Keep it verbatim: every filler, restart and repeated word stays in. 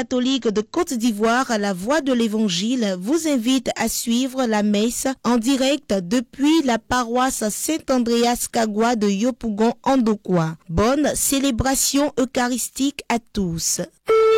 catholique de Côte d'Ivoire, la Voix de l'Évangile, vous invite à suivre la messe en direct depuis la paroisse Saint-Andreas Kagwa de Yopougon Andokwa. Bonne célébration eucharistique à tous.